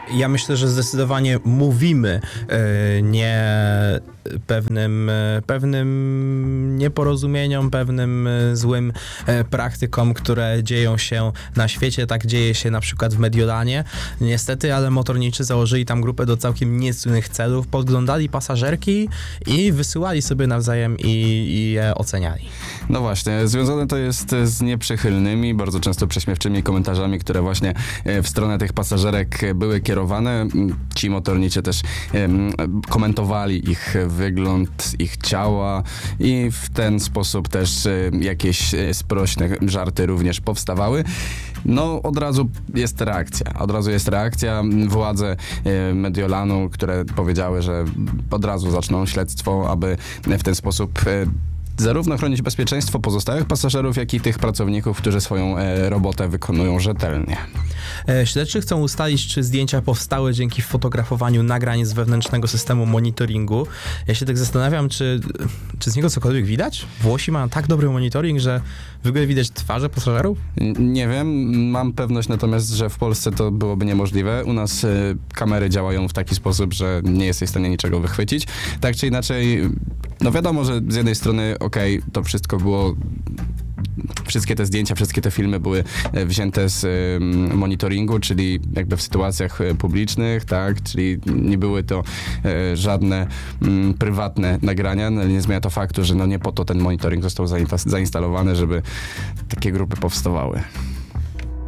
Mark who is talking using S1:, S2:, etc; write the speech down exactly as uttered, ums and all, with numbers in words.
S1: Ja myślę, że zdecydowanie mówimy e, nie pewnym, e, pewnym nieporozumieniom, pewnym e, złym e, praktykom, które dzieją się na świecie. Tak dzieje się na przykład w Mediolanie. Niestety, ale motorniczy założyli tam grupę do całkiem niecnych celów, podglądali pasażerki i wysyłali sobie nawzajem i, i je oceniali.
S2: No właśnie, związane to jest z nieprzychylnymi, bardzo często prześmiewczymi komentarzami, które właśnie w stronę tych pasażerek były kierowane. Ci motorniczy też komentowali ich wygląd, ich ciała i w ten sposób też jakieś sprośne żarty również powstawały. No od razu jest reakcja, od razu jest reakcja. Władze Mediolanu, które powiedziały, że od razu zaczną śledztwo, aby w ten sposób zarówno chronić bezpieczeństwo pozostałych pasażerów, jak i tych pracowników, którzy swoją e, robotę wykonują rzetelnie.
S1: E, śledczy chcą ustalić, czy zdjęcia powstały dzięki fotografowaniu nagrań z wewnętrznego systemu monitoringu. Ja się tak zastanawiam, czy, czy z niego cokolwiek widać? Włosi mają tak dobry monitoring, że w ogóle widać twarze pasażerów?
S2: Nie wiem, mam pewność natomiast, że w Polsce to byłoby niemożliwe. U nas y, kamery działają w taki sposób, że nie jesteś w stanie niczego wychwycić. Tak czy inaczej, no wiadomo, że z jednej strony okej, okay, to wszystko było, wszystkie te zdjęcia, wszystkie te filmy były wzięte z y, monitoringu, czyli jakby w sytuacjach publicznych, tak, czyli nie były to y, żadne y, prywatne nagrania, no, ale nie zmienia to faktu, że no nie po to ten monitoring został zainstalowany, żeby takie grupy powstawały.